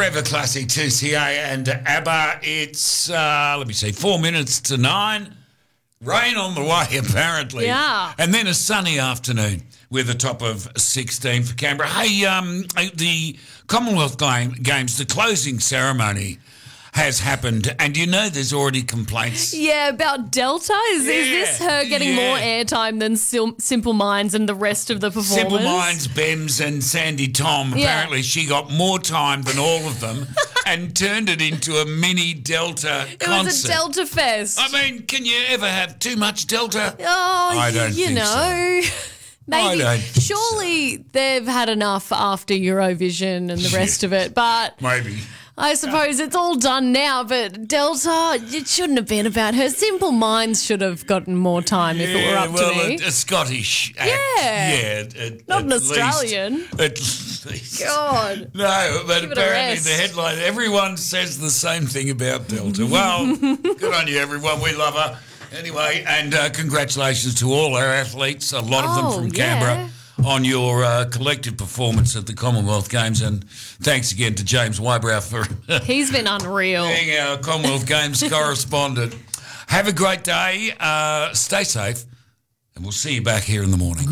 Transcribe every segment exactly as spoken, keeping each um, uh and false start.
Forever Classic two C A and ABBA. It's, uh, let me see, four minutes to nine. Rain on the way, apparently. Yeah. And then a sunny afternoon with a top of sixteen for Canberra. Hey, um, the Commonwealth Games, the closing ceremony has happened, and you know there's already complaints. Yeah, about Delta? Is, Yeah, is this her getting yeah. more airtime than Sim- Simple Minds and the rest of the performers? Simple Minds, Bems and Sandy Tom, Yeah. apparently she got more time than all of them and turned it into a mini Delta It concert. was a Delta Fest. I mean, can you ever have too much Delta? oh, I don't you think know. Maybe. I don't think Surely they've had enough after Eurovision and the rest of it, but Maybe. I suppose it's all done now, but Delta, it shouldn't have been about her. Simple Minds should have gotten more time if it were up well, to me. A, a Scottish act. Yeah. Yeah. At, Not at an least- Australian. At least. God. No, but Give it a apparently rest. the headline, everyone says the same thing about Delta. Well, good on you, everyone. We love her. Anyway, and uh, congratulations to all our athletes, a lot of Oh, them from yeah. Canberra, on your uh, collective performance at the Commonwealth Games. And thanks again to James Wybrow for He's been unreal. being our Commonwealth Games correspondent. Have a great day. Uh, stay safe. And we'll see you back here in the morning.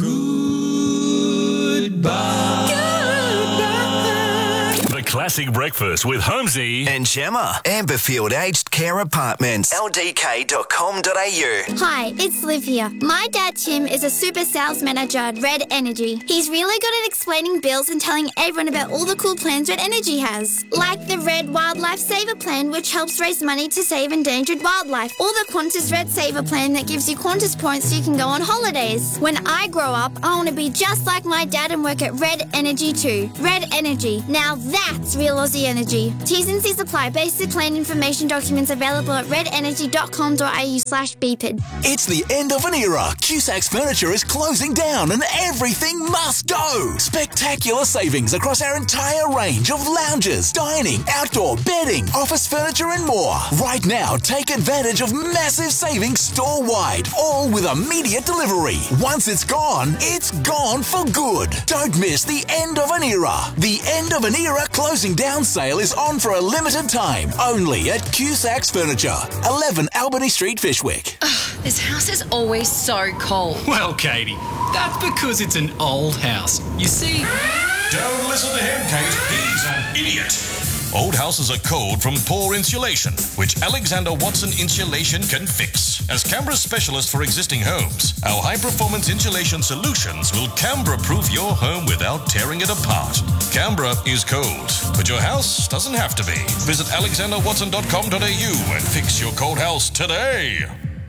The Classic Breakfast with Holmesy and Gemma. Amberfield Aged Care Apartments. L D K dot com dot a u. Hi, it's Liv here. My dad Tim is a super sales manager at Red Energy. He's really good at explaining bills and telling everyone about all the cool plans Red Energy has. Like the Red Wildlife Saver Plan, which helps raise money to save endangered wildlife. Or the Qantas Red Saver Plan that gives you Qantas points so you can go on holidays. When I grow up, I want to be just like my dad and work at Red Energy too. Red Energy. Now that's real Aussie energy. T's and C's apply. Basic plan information documents available at red energy dot com dot a u slash B P I D. It's the end of an era. Cusacks Furniture is closing down and everything must go. Spectacular savings across our entire range of lounges, dining, outdoor, bedding, office furniture and more. Right now, take advantage of massive savings store-wide, all with immediate delivery. Once it's gone, it's gone for good. Don't miss the end of an era. The end of an era closing down sale is on for a limited time, only at Cusacks Furniture, eleven Albany Street, Fishwick. This house is always so cold. Well, Katie, that's because it's an old house. You see... Don't listen to him, Kate. He's an idiot. Old houses are cold from poor insulation, which Alexander Watson Insulation can fix. As Canberra's specialist for existing homes, our high-performance insulation solutions will Canberra-proof your home without tearing it apart. Canberra is cold, but your house doesn't have to be. Visit alexander watson dot com dot a u and fix your cold house today.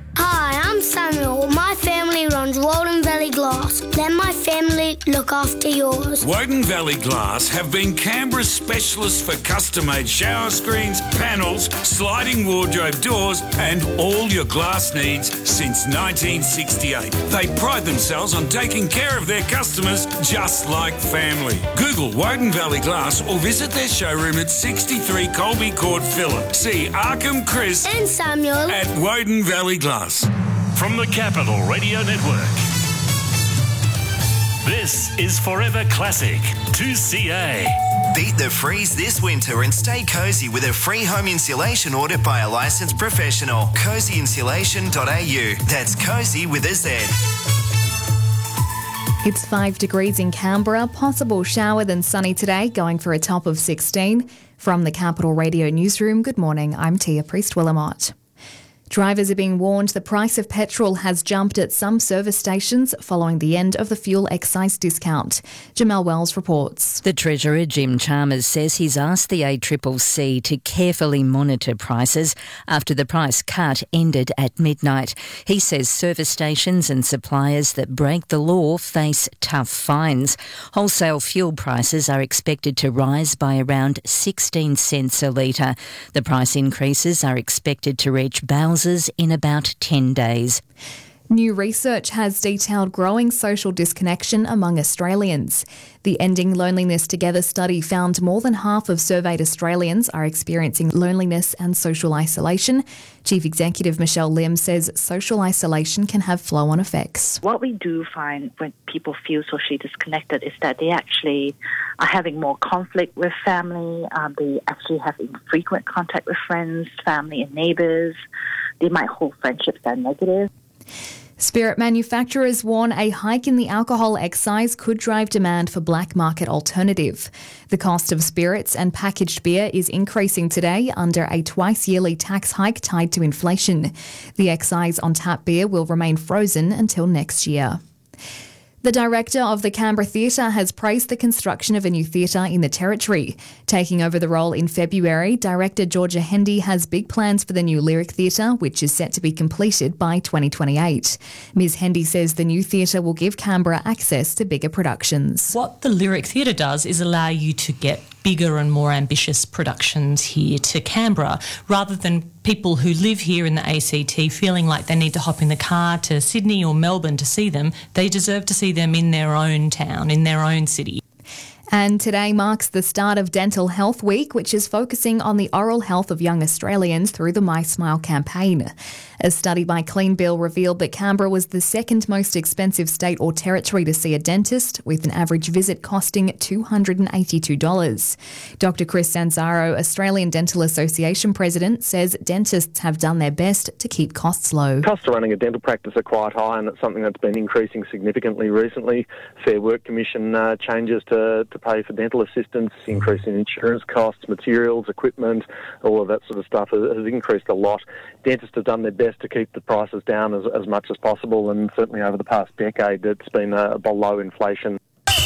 Hi, I'm Samuel. My family runs Walden Valley Glass. Let my family look after yours. Woden Valley Glass have been Canberra's specialists for custom-made shower screens, panels, sliding wardrobe doors and all your glass needs since nineteen sixty-eight. They pride themselves on taking care of their customers just like family. Google Woden Valley Glass or visit their showroom at sixty-three Colby Court, Phillip. See Arkham Chris And Samuel at Woden Valley Glass. from the Capital Radio Network. This is Forever Classic two C A. Beat the freeze this winter and stay cozy with a free home insulation audit by a licensed professional. cozy insulation dot a u. That's cozy with a Z. It's five degrees in Canberra, possible shower then sunny today, going for a top of sixteen. From the Capital Radio Newsroom, good morning, I'm Tia Priest-Willamot. Drivers are being warned the price of petrol has jumped at some service stations following the end of the fuel excise discount. Jamel Wells reports. The Treasurer, Jim Chalmers, says he's asked the A C C C to carefully monitor prices after the price cut ended at midnight. He says service stations and suppliers that break the law face tough fines. Wholesale fuel prices are expected to rise by around sixteen cents a litre. The price increases are expected to reach Bowsers in about ten days. New research has detailed growing social disconnection among Australians. The Ending Loneliness Together study found more than half of surveyed Australians are experiencing loneliness and social isolation. Chief Executive Michelle Lim says social isolation can have flow-on effects. What we do find when people feel socially disconnected is that they actually are having more conflict with family. Um, they actually have infrequent contact with friends, family and neighbours. They might hold friendships that are negative. Spirit manufacturers warn a hike in the alcohol excise could drive demand for black market alternative. The cost of spirits and packaged beer is increasing today under a twice-yearly tax hike tied to inflation. The excise on tap beer will remain frozen until next year. The director of the Canberra Theatre has praised the construction of a new theatre in the Territory. Taking over the role in February, director Georgia Hendy has big plans for the new Lyric Theatre, which is set to be completed by twenty twenty-eight. Ms Hendy says the new theatre will give Canberra access to bigger productions. What the Lyric Theatre does is allow you to get bigger and more ambitious productions here to Canberra, rather than people who live here in the A C T feeling like they need to hop in the car to Sydney or Melbourne to see them. They deserve to see them in their own town, in their own city. And today marks the start of Dental Health Week, which is focusing on the oral health of young Australians through the My Smile campaign. A study by Clean Bill revealed that Canberra was the second most expensive state or territory to see a dentist, with an average visit costing two hundred eighty-two dollars. Doctor Chris Sanzaro, Australian Dental Association President, says dentists have done their best to keep costs low. Costs of running a dental practice are quite high, and it's something that's been increasing significantly recently. Fair Work Commission uh, changes to, to pay for dental assistance, increase in insurance costs, materials, equipment, all of that sort of stuff has, has increased a lot. Dentists have done their best to keep the prices down as, as much as possible, and certainly over the past decade it's been uh, below inflation.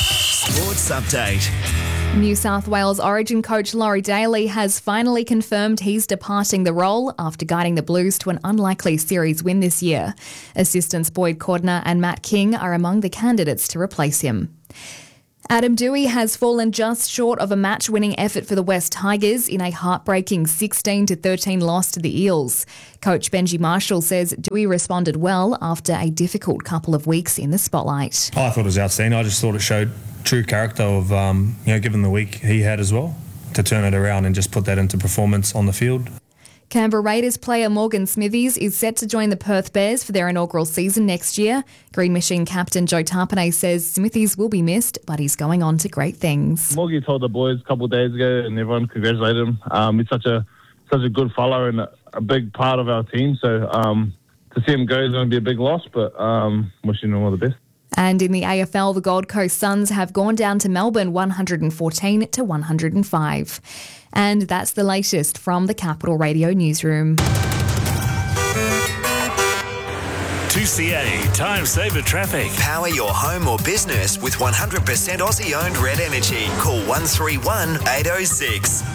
Sports Update. New South Wales Origin coach Laurie Daly has finally confirmed he's departing the role after guiding the Blues to an unlikely series win this year. Assistants Boyd Cordner and Matt King are among the candidates to replace him. Adam Doueihi has fallen just short of a match-winning effort for the West Tigers in a heartbreaking sixteen to thirteen loss to the Eels. Coach Benji Marshall says Doueihi responded well after a difficult couple of weeks in the spotlight. Oh, I thought it was outstanding. I just thought it showed true character of, um, you know, given the week he had as well, to turn it around and just put that into performance on the field. Canberra Raiders player Morgan Smithies is set to join the Perth Bears for their inaugural season next year. Green Machine captain Joe Tarpanay says Smithies will be missed, but he's going on to great things. Morgan told the boys a couple of days ago, and everyone congratulated him. Um, he's such a such a good follower and a, a big part of our team. So um, to see him go is going to be a big loss, but um, wishing him all the best. And in the A F L, the Gold Coast Suns have gone down to Melbourne one hundred fourteen to one hundred five. And that's the latest from the Capital Radio newsroom. two C A Time Saver Traffic. Power your home or business with one hundred percent Aussie-owned Red Energy. Call one three one, eight oh six.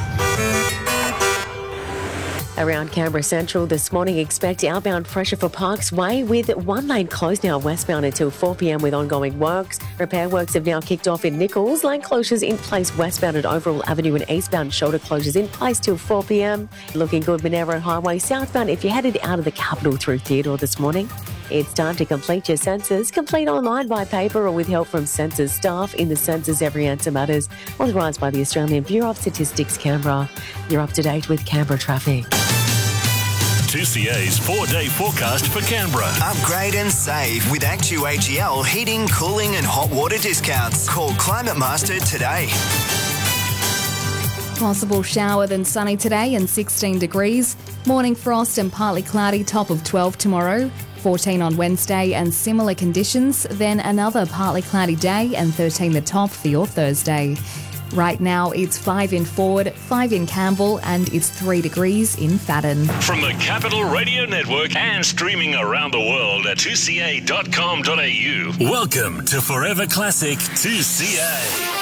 Around Canberra Central this morning, expect outbound pressure for Parks Way with one lane closed now westbound until four p.m. with ongoing works. Repair works have now kicked off in Nichols. Lane closures in place westbound at Overall Avenue and eastbound shoulder closures in place till four p.m. Looking good Monero Highway southbound if you're headed out of the capital through Theodore this morning. It's time to complete your census. Complete online by paper or with help from census staff in the Census Every Answer Matters, authorised by the Australian Bureau of Statistics, Canberra. You're up to date with Canberra traffic. two C A's four-day forecast for Canberra. Upgrade and save with Actu A G L heating, cooling and hot water discounts. Call Climate Master today. Possible shower then sunny today and sixteen degrees. Morning frost and partly cloudy, top of twelve tomorrow. fourteen on Wednesday and similar conditions. Then another partly cloudy day and thirteen the top for your Thursday. Right now it's five in Ford, five in Campbell and it's three degrees in Fadden. From the Capital Radio Network and streaming around the world at two c a dot com dot a u. Welcome to Forever Classic two C A.